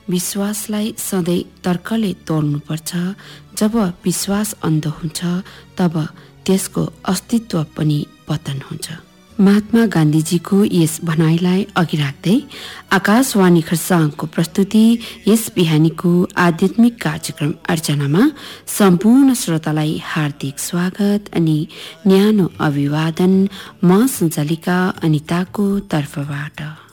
विश्वासलाई सधैँ तर्कले तोड्नुपर्छ। जब विश्वास अन्ध हुन्छ तब त्यसको अस्तित्व पनि पतन हुन्छ। महात्मा गान्धीजीको यस भनाइलाई अघि राख्दै आकाशवाणी खरसाङको प्रस्तुति यस बिहानीको आध्यात्मिक कार्यक्रम अर्चनामा सम्पूर्ण श्रोतालाई हार्दिक स्वागत अनि न्यानो अभिवादन म सञ्चालिका अनिताको तर्फबाट।